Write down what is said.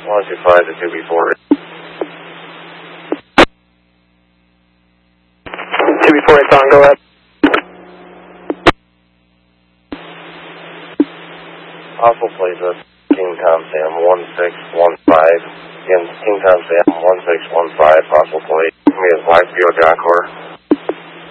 125 to 2B4. 2B4, it's on, go ahead. Possible Plaza, King Tom Sam 1615. Again, King Tom Sam 1615, possible plate. Me as Black Buick Encore.